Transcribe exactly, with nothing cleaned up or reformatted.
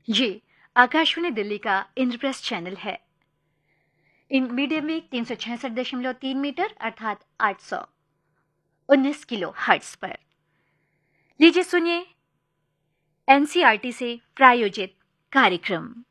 जी, आकाशवाणी दिल्ली का इंद्रप्रस्थ चैनल है। In medium wave तीन सौ छियासठ दशमलव तीन मीटर अर्थात आठ सौ उन्नीस किलो हर्ट्ज पर। लीजिए सुनिए एनसीईआरटी से प्रायोजित कार्यक्रम।